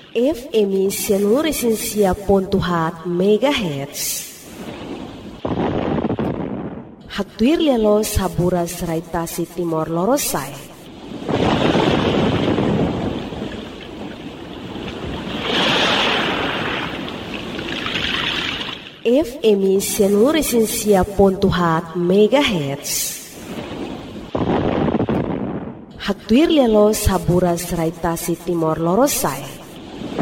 FM Sianuresensia.hat MHz. Hatuir lelo sabura serai tasi Timor Lorosai. FM Sianuresensia.hat MHz. Hatuir lelo sabura serai tasi Timor Lorosai.